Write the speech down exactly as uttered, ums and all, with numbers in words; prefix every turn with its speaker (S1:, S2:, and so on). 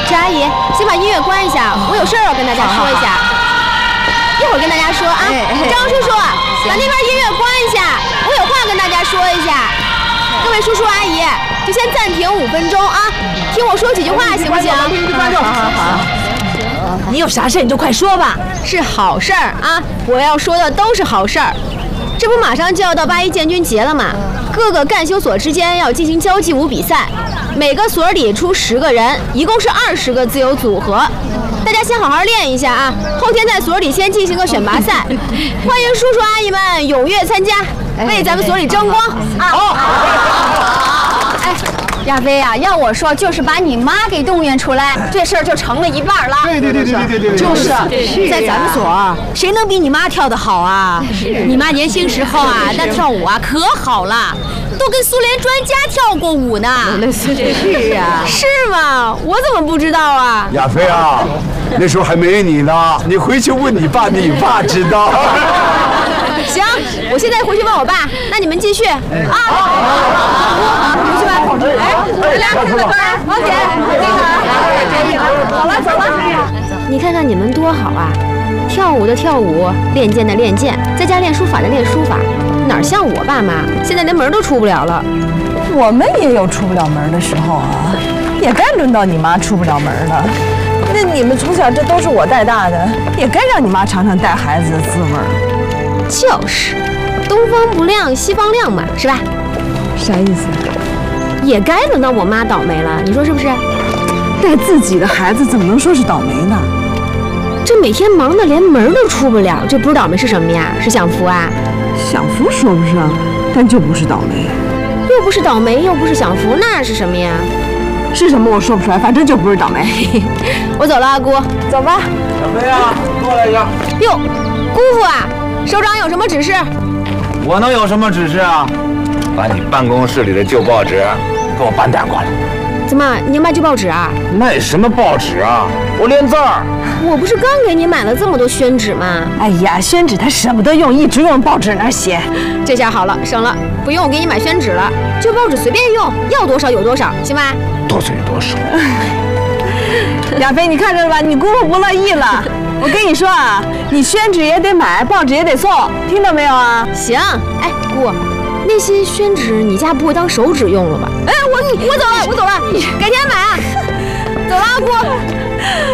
S1: 是阿姨，先把音乐关一下，我有事儿要跟大家说一下。一会儿跟大家说啊。张叔叔，把那边音乐关一下，我有话跟大家说一下。各位叔叔阿姨，就先暂停五分钟啊，听我说几句话，行不行？
S2: 好好好。你有啥事你就快说吧。
S1: 是好事儿啊，我要说的都是好事儿。这不马上就要到八一建军节了嘛，各个干休所之间要进行交际舞比赛，每个所里出十个人，一共是二十个自由组合。大家先好好练一下啊，后天在所里先进行个选拔赛，欢迎叔叔阿姨们踊跃参加，为咱们所里争光啊！好。
S3: 哎。亚飞啊，要我说，就是把你妈给动员出来，这事儿就成了一半了。
S4: 对对对对对对对，
S2: 就是，在咱们所，谁能比你妈跳得好啊？
S5: 你妈年轻时候啊，那跳舞啊可好了，都跟苏联专家跳过舞呢。
S2: 是啊，
S1: 是吗？我怎么不知道啊？
S4: 亚飞啊，那时候还没你呢，你回去问你爸，你爸知道。
S1: 行，我现在回去问我爸，那你们继续啊。回去吧。哎，咱俩看个歌，王姐，那个，走了走了。你看看你们多好啊，跳舞的跳舞，练剑的练剑，在家练书法的练书法，哪像我爸妈，现在连门都出不了了。
S2: 我们也有出不了门的时候啊，也该轮到你妈出不了门了。那你们从小这都是我带大的，也该让你妈尝尝带孩子的滋味儿。
S1: 就是，东方不亮西方亮嘛，是吧？
S2: 啥意思？
S1: 也该轮到我妈倒霉了，你说是不是？
S2: 带自己的孩子怎么能说是倒霉呢？
S1: 这每天忙得连门都出不了，这不是倒霉是什么呀？是享福啊？
S2: 享福说不上，但就不是倒霉。
S1: 又不是倒霉，又不是享福，那是什么呀？
S2: 是什么我说不出来，反正就不是倒霉。
S1: 我走了，阿姑，走吧。
S4: 小飞啊，过来一下。
S1: 哟，姑父啊，首长有什么指示？
S6: 我能有什么指示啊？把你办公室里的旧报纸给我搬点过来。
S1: 怎么，你要卖旧报纸啊？
S6: 卖什么报纸啊？我练字儿。
S1: 我不是刚给你买了这么多宣纸吗？
S2: 哎呀，宣纸它舍不得用，一直用报纸那儿写。
S1: 这下好了，省了，不用我给你买宣纸了，旧报纸随便用，要多少有多少，行吧？
S6: 多嘴多手。
S2: 亚飞，你看着了吧，你姑父不乐意了。我跟你说啊，你宣纸也得买，报纸也得送，听到没有啊？
S1: 行。哎，姑，那些宣纸你家不会当手纸用了吧？哎，我我走了，我走了，改天买啊。走了，阿姑。